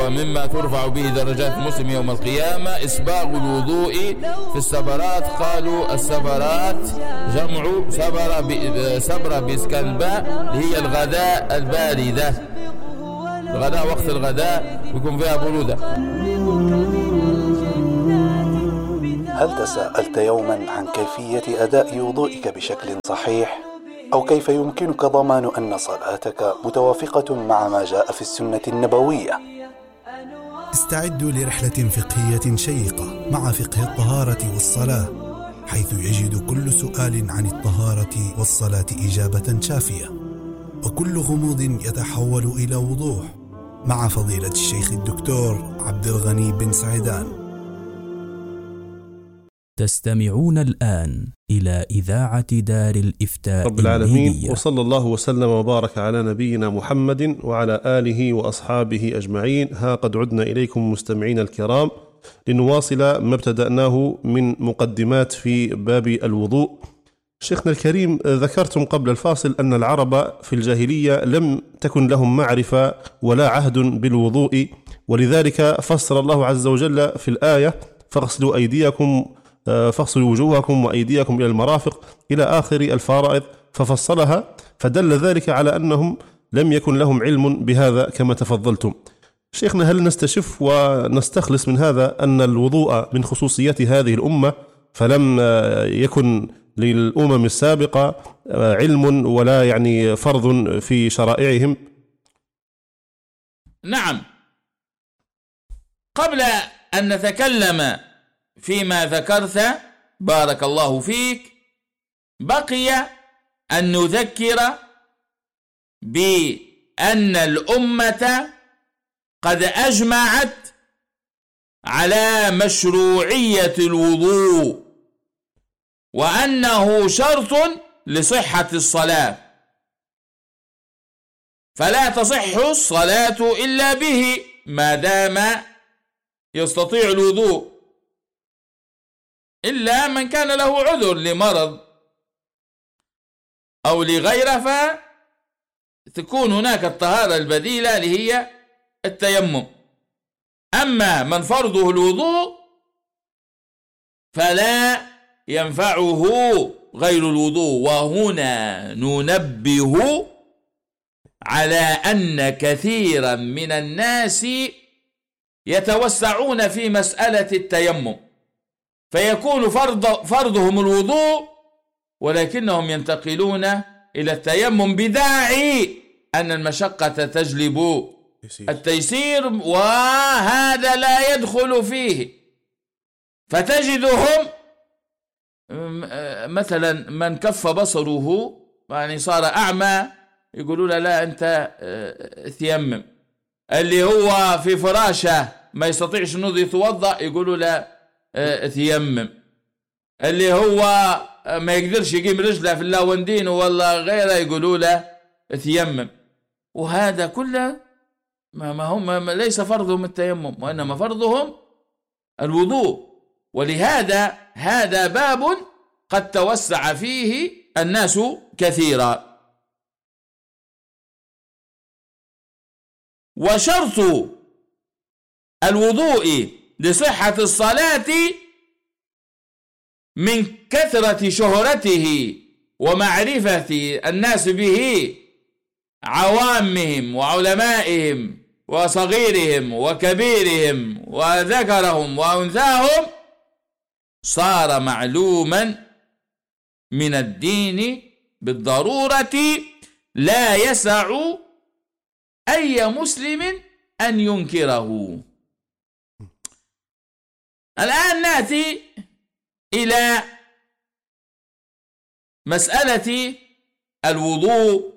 ومما ترفع به درجات المسلم يوم القيامة إسباغ الوضوء في السبرات. قالوا السبرات جمع سبرة بإسكان باء، هي الغداء الباردة. الغداء وقت الغداء يكون فيها برودة. هل تساءلت يوما عن كيفية أداء وضوئك بشكل صحيح؟ أو كيف يمكنك ضمان أن صلاتك متوافقة مع ما جاء في السنة النبوية؟ استعدوا لرحلة فقهية شيقة مع فقه الطهارة والصلاة، حيث يجد كل سؤال عن الطهارة والصلاة إجابة شافية، وكل غموض يتحول إلى وضوح، مع فضيلة الشيخ الدكتور عبد الغني بن سعيدان. تستمعون الآن إلى إذاعة دار الإفتاء رب العالمين، وصلى الله وسلم وبارك على نبينا محمد وعلى آله وأصحابه أجمعين. ها قد عدنا إليكم مستمعين الكرام لنواصل ما ابتدأناه من مقدمات في باب الوضوء. شيخنا الكريم، ذكرتم قبل الفاصل أن العرب في الجاهلية لم تكن لهم معرفة ولا عهد بالوضوء، ولذلك فسر الله عز وجل في الآية: فاغسلوا وجوهكم وأيديكم إلى المرافق إلى آخر الفرائض، ففصلها، فدل ذلك على أنهم لم يكن لهم علم بهذا كما تفضلتم. شيخنا، هل نستشف ونستخلص من هذا أن الوضوء من خصوصيات هذه الأمة، فلم يكن للأمم السابقة علم ولا فرض في شرائعهم؟ نعم. قبل أن نتكلم فيما ذكرت بارك الله فيك، بقي أن نذكر بأن الأمة قد أجمعت على مشروعية الوضوء، وأنه شرط لصحة الصلاة، فلا تصح الصلاة إلا به ما دام يستطيع الوضوء، إلا من كان له عذر لمرض أو لغيره، فتكون هناك الطهارة البديلة اللي هي التيمم. أما من فرضه الوضوء فلا ينفعه غير الوضوء. وهنا ننبه على أن كثيرا من الناس يتوسعون في مسألة التيمم، فيكون فرضهم الوضوء، ولكنهم ينتقلون إلى التيمم بداعي أن المشقة تجلب التيسير، وهذا لا يدخل فيه. فتجدهم مثلا من كف بصره صار أعمى، يقولوا له لا أنت تيمم. اللي هو في فراشه ما يستطيعش انه يتوضأ، يقولوا له تيمم. اللي هو ما يقدرش يقيم رجله في اللاوندين ولا غيره، يقولوا له تيمم. وهذا كله ما هم ليس فرضهم التيمم، وإنما فرضهم الوضوء. ولهذا هذا باب قد توسع فيه الناس كثيرا. وشرط الوضوء لصحة الصلاة من كثرة شهرته ومعرفة الناس به، عوامهم وعلمائهم وصغيرهم وكبيرهم وذكرهم وأنثاهم، صار معلوما من الدين بالضرورة، لا يسع أي مسلم أن ينكره. الآن نأتي إلى مسألة الوضوء،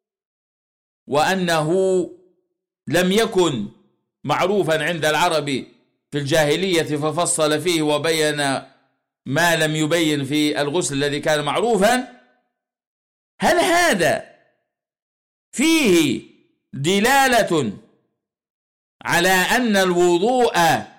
وأنه لم يكن معروفا عند العرب في الجاهلية ففصل فيه وبين ما لم يبين في الغسل الذي كان معروفا. هل هذا فيه دلالة على أن الوضوء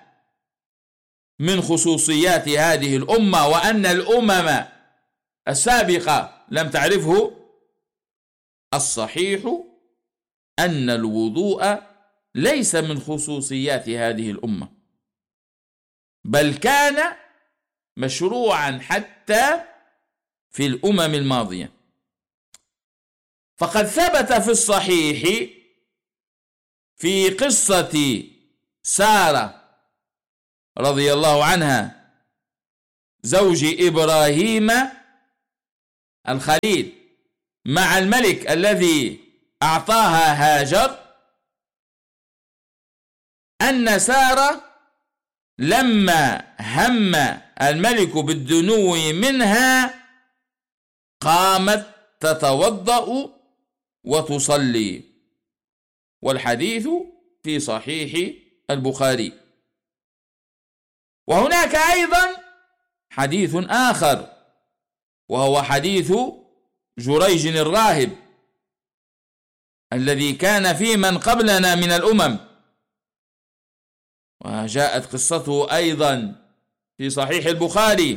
من خصوصيات هذه الأمة، وأن الأمم السابقة لم تعرفه؟ الصحيح أن الوضوء ليس من خصوصيات هذه الأمة، بل كان مشروعا حتى في الأمم الماضية. فقد ثبت في الصحيح في قصة سارة رضي الله عنها زوج إبراهيم الخليل مع الملك الذي أعطاها هاجر، أن سارة لما هم الملك بالدنو منها قامت تتوضأ وتصلي، والحديث في صحيح البخاري. وهناك أيضا حديث آخر، وهو حديث جريج الراهب الذي كان في من قبلنا من الأمم، وجاءت قصته أيضا في صحيح البخاري،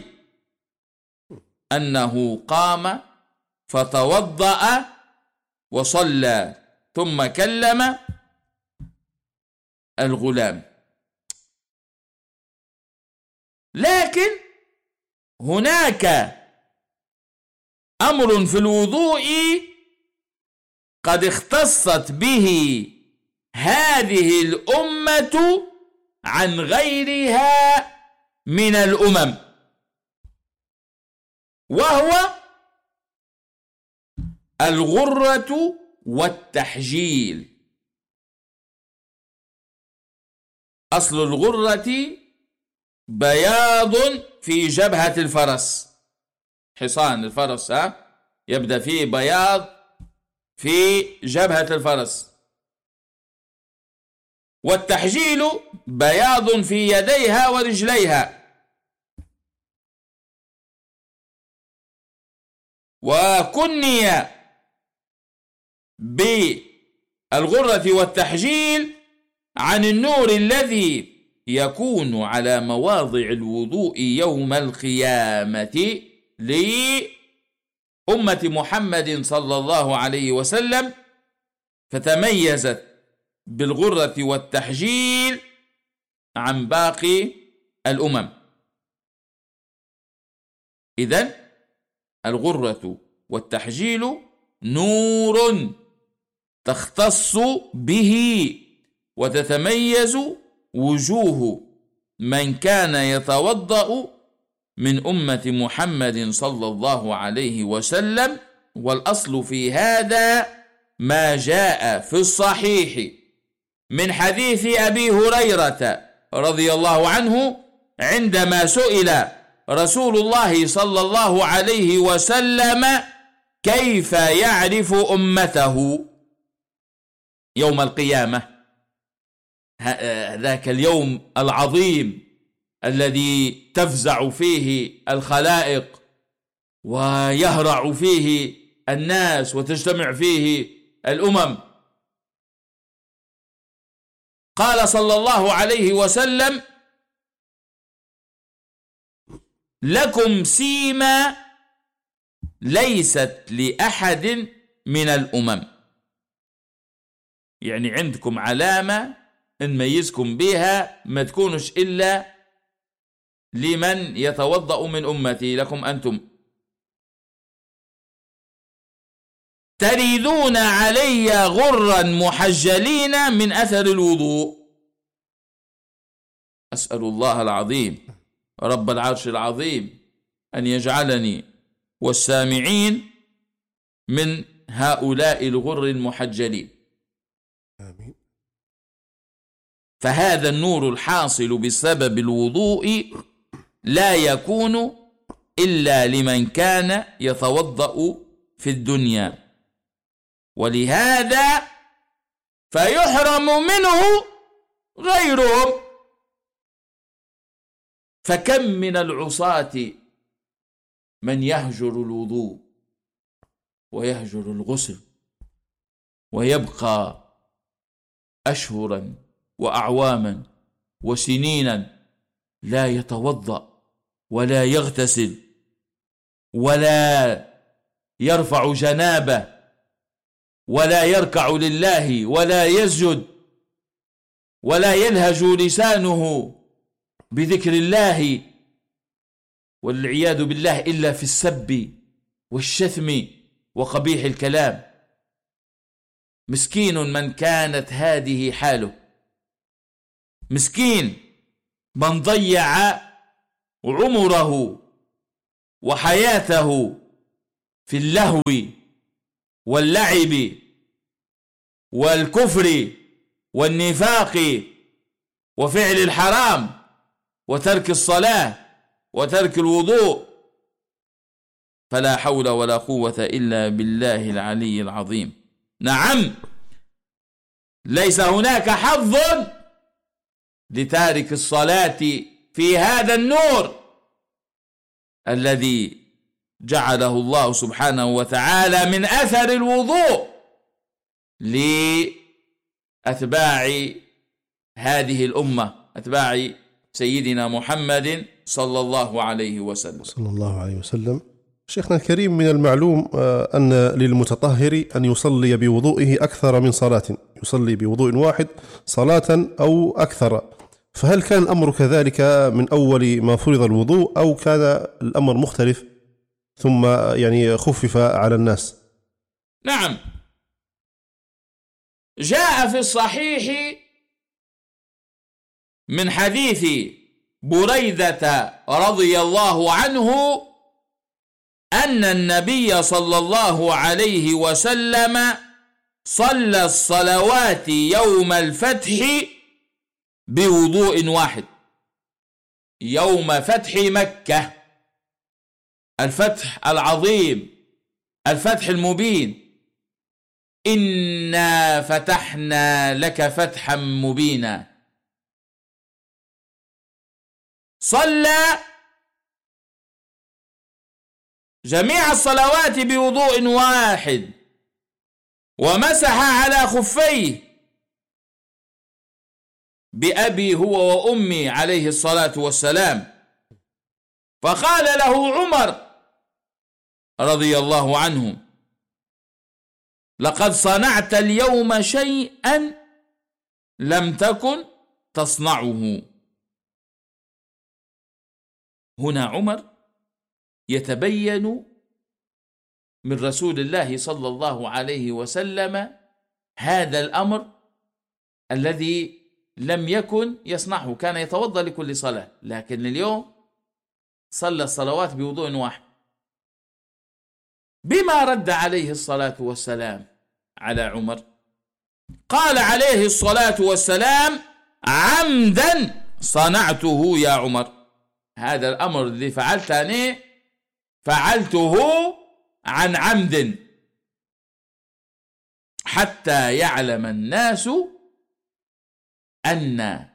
أنه قام فتوضأ وصلى ثم كلم الغلام. لكن هناك أمر في الوضوء قد اختصت به هذه الأمة عن غيرها من الأمم، وهو الغرة والتحجيل. أصل الغرة بياض في جبهة الفرس، حصان الفرس يبدأ فيه بياض في جبهة الفرس، والتحجيل بياض في يديها ورجليها. وكني بالغرة والتحجيل عن النور الذي يكون على مواضع الوضوء يوم القيامة لأمة محمد صلى الله عليه وسلم، فتميزت بالغرة والتحجيل عن باقي الأمم. إذن الغرة والتحجيل نور تختص به وتتميز وجوه من كان يتوضأ من أمة محمد صلى الله عليه وسلم. والأصل في هذا ما جاء في الصحيح من حديث أبي هريرة رضي الله عنه عندما سئل رسول الله صلى الله عليه وسلم كيف يعرف أمته يوم القيامة، ذاك اليوم العظيم الذي تفزع فيه الخلائق ويهرع فيه الناس وتجتمع فيه الأمم. قال صلى الله عليه وسلم: لكم سيما ليست لأحد من الأمم، يعني عندكم علامة نميزكم بها ما تكونش إلا لمن يتوضأ من أمتي، لكم أنتم. تريدون علي غرا محجلين من أثر الوضوء. أسأل الله العظيم رب العرش العظيم أن يجعلني والسامعين من هؤلاء الغر المحجلين. آمين. فهذا النور الحاصل بسبب الوضوء لا يكون إلا لمن كان يتوضأ في الدنيا، ولهذا فيحرم منه غيرهم. فكم من العصاة من يهجر الوضوء ويهجر الغسل ويبقى أشهرا وأعواما وسنينا لا يتوضأ ولا يغتسل ولا يرفع جنابه ولا يركع لله ولا يسجد ولا يلهج لسانه بذكر الله والعياذ بالله إلا في السب والشتم وقبيح الكلام. مسكين من كانت هذه حاله، مسكين من ضيع عمره وحياته في اللهو واللعب والكفر والنفاق وفعل الحرام وترك الصلاة وترك الوضوء. فلا حول ولا قوة إلا بالله العلي العظيم. نعم، ليس هناك حظ لتارك الصلاة في هذا النور الذي جعله الله سبحانه وتعالى من أثر الوضوء لأتباع هذه الأمة، أتباع سيدنا محمد صلى الله عليه وسلم. صلى الله عليه وسلم. شيخنا الكريم، من المعلوم أن للمتطهر أن يصلي بوضوئه أكثر من صلاة، يصلي بوضوء واحد صلاة أو أكثر، فهل كان الأمر كذلك من أول ما فرض الوضوء أو كان الأمر مختلف ثم يعني خفف على الناس؟ نعم، جاء في الصحيح من حديث بريدة رضي الله عنه أن النبي صلى الله عليه وسلم صلى الصلوات يوم الفتح بوضوء واحد، يوم فتح مكة، الفتح العظيم، الفتح المبين. إنا فتحنا لك فتحا مبينا. صلى جميع الصلوات بوضوء واحد ومسح على خفيه بأبي هو وأمي عليه الصلاة والسلام. فقال له عمر رضي الله عنه: لقد صنعت اليوم شيئا لم تكن تصنعه. هنا عمر يتبين من رسول الله صلى الله عليه وسلم هذا الأمر الذي لم يكن يصنعه، كان يتوضأ لكل صلاة، لكن اليوم صلى الصلوات بوضوء واحد. بما رد عليه الصلاة والسلام على عمر؟ قال عليه الصلاة والسلام: عمدا صنعته يا عمر، هذا الأمر الذي فعلته فعلته عن عمد حتى يعلم الناس أن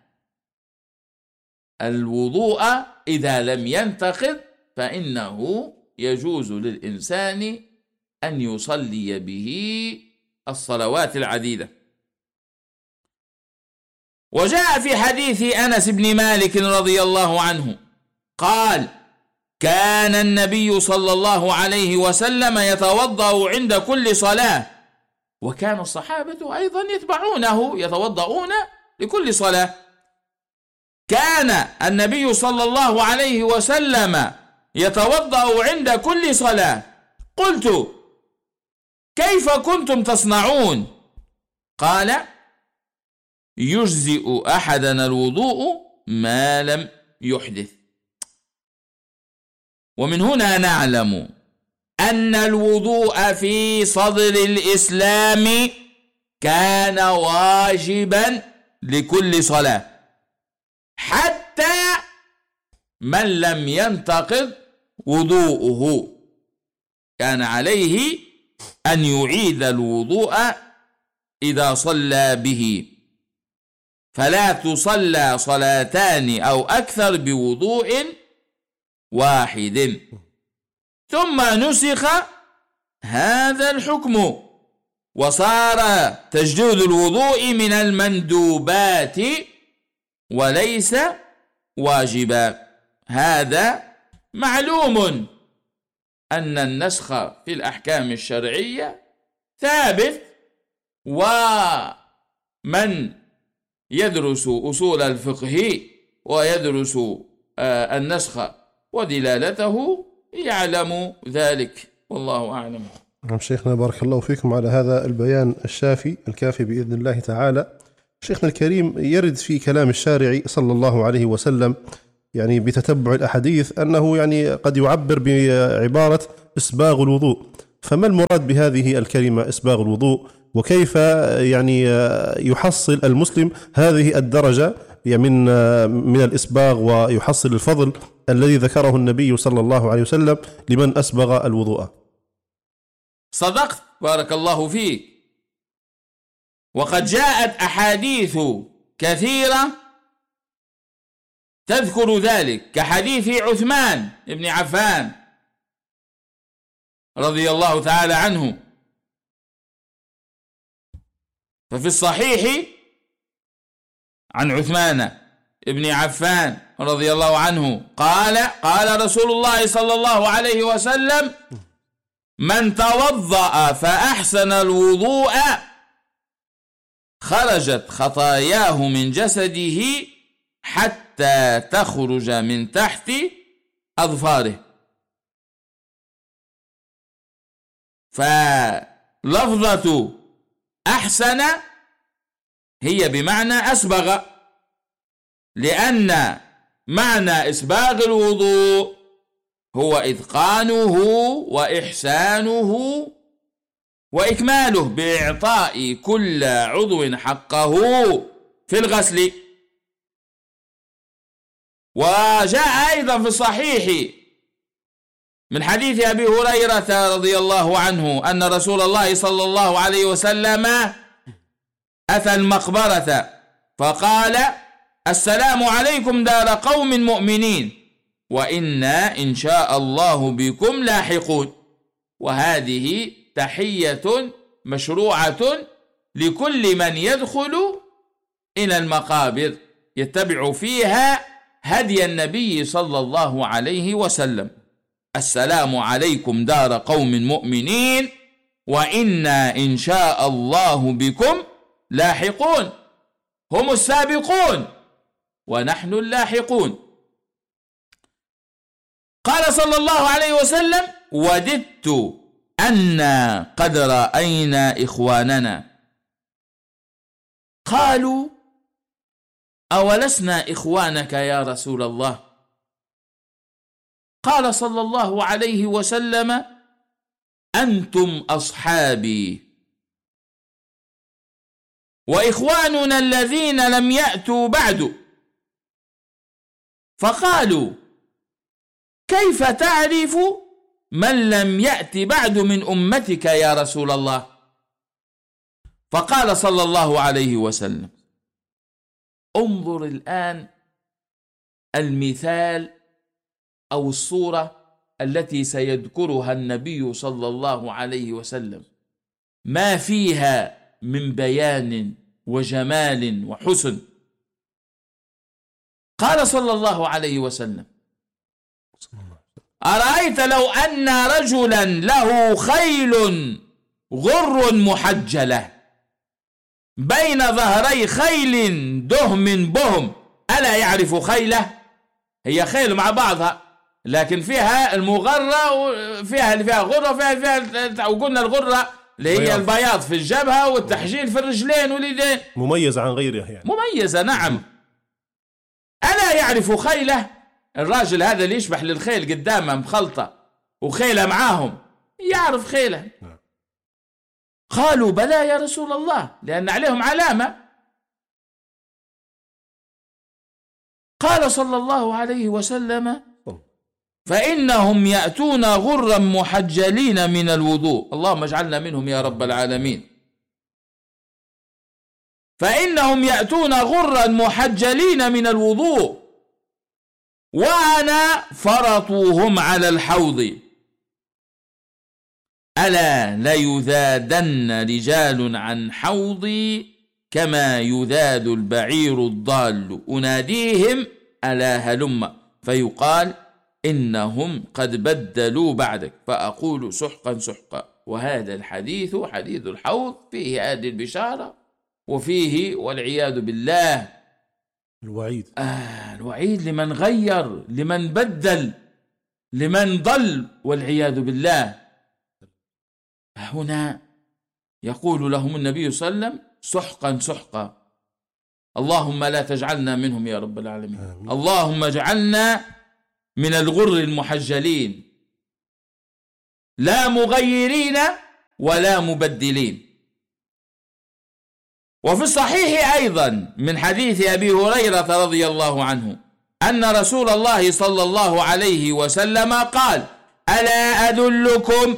الوضوء إذا لم ينتقض فإنه يجوز للإنسان أن يصلي به الصلوات العديدة. وجاء في حديث أنس بن مالك رضي الله عنه قال: كان النبي صلى الله عليه وسلم يتوضأ عند كل صلاة، وكان الصحابة أيضا يتبعونه يتوضؤون لكل صلاة. كان النبي صلى الله عليه وسلم يتوضأ عند كل صلاة. قلت: كيف كنتم تصنعون؟ قال: يجزئ أحدنا الوضوء ما لم يحدث. ومن هنا نعلم أن الوضوء في صدر الإسلام كان واجبا لكل صلاة، حتى من لم ينتقض وضوءه كان عليه أن يعيد الوضوء إذا صلى به، فلا تصلى صلاتان أو أكثر بوضوء واحد. ثم نسخ هذا الحكم وصار تجديد الوضوء من المندوبات وليس واجبا. هذا معلوم أن النسخ في الأحكام الشرعية ثابت، ومن يدرس أصول الفقه ويدرس النسخ ودلالته يعلم ذلك، والله أعلم. نعم شيخنا، بارك الله فيكم على هذا البيان الشافي الكافي بإذن الله تعالى. شيخنا الكريم، يرد في كلام الشارع صلى الله عليه وسلم يعني بتتبع الأحاديث أنه يعني قد يعبر بعبارة إسباغ الوضوء، فما المراد بهذه الكلمة إسباغ الوضوء؟ وكيف يعني يحصل المسلم هذه الدرجة من الإسباغ ويحصل الفضل الذي ذكره النبي صلى الله عليه وسلم لمن أسبغ الوضوء؟ صدقت، بارك الله فيك. وقد جاءت أحاديث كثيرة تذكر ذلك، كحديث عثمان بن عفان رضي الله تعالى عنه، ففي الصحيح عن عثمان بن عفان رضي الله عنه قال رسول الله صلى الله عليه وسلم: من توضأ فأحسن الوضوء خرجت خطاياه من جسده حتى تخرج من تحت أظفاره. فلفظة أحسن هي بمعنى أسبغ، لأن معنى إسباغ الوضوء هو إتقانه وإحسانه وإكماله بإعطاء كل عضو حقه في الغسل. وجاء أيضا في الصحيح من حديث أبي هريرة رضي الله عنه أن رسول الله صلى الله عليه وسلم أتى المقبرة فقال: السلام عليكم دار قوم مؤمنين وإنا إن شاء الله بكم لاحقون. وهذه تحية مشروعة لكل من يدخل إلى المقابر يتبع فيها هدي النبي صلى الله عليه وسلم: السلام عليكم دار قوم مؤمنين وإنا إن شاء الله بكم لاحقون. هم السابقون ونحن اللاحقون. قال صلى الله عليه وسلم: وددت أنا قد رأينا إخواننا. قالوا: أولسنا إخوانك يا رسول الله؟ قال صلى الله عليه وسلم: أنتم أصحابي وإخواننا الذين لم يأتوا بعد. فقالوا: كيف تعرف من لم يأت بعد من أمتك يا رسول الله؟ فقال صلى الله عليه وسلم: انظر الآن المثال أو الصورة التي سيذكرها النبي صلى الله عليه وسلم، ما فيها من بيان وجمال وحسن. قال صلى الله عليه وسلم: أرأيت لو أن رجلا له خيل غر محجلة بين ظهري خيل دهم بهم، ألا يعرف خيله؟ هي خيل مع بعضها لكن فيها المغرة وفيها اللي فيها غرة وفيها وقلنا الغرة اللي هي البياض في الجبهة والتحجيل في الرجلين واليدين، مميزة عن غيرها يعني. مميزة نعم. ألا يعرف خيله؟ الراجل هذا اللي يشبح للخيل قدامه مخلطة وخيله معاهم يعرف خيله. قالوا: بلى يا رسول الله، لأن عليهم علامة. قال صلى الله عليه وسلم: فإنهم يأتون غرا محجلين من الوضوء. اللهم اجعلنا منهم يا رب العالمين. فإنهم يأتون غرا محجلين من الوضوء وأنا فرطوهم على الحوض. ألا ليذادن رجال عن حوضي كما يذاد البعير الضال، أناديهم ألا هلم، فيقال إنهم قد بدلوا بعدك، فأقول سحقا سحقا. وهذا الحديث حديث الحوض فيه هذه البشارة وفيه والعياذ بالله الوعيد الوعيد لمن غير، لمن بدل، لمن ضل والعياذ بالله. هنا يقول لهم النبي صلى الله عليه وسلم سحقا سحقا، اللهم لا تجعلنا منهم يا رب العالمين. آمين. اللهم اجعلنا من الغر المحجلين لا مغيرين ولا مبدلين. وفي الصحيح أيضا من حديث أبي هريرة رضي الله عنه أن رسول الله صلى الله عليه وسلم قال: ألا أدلكم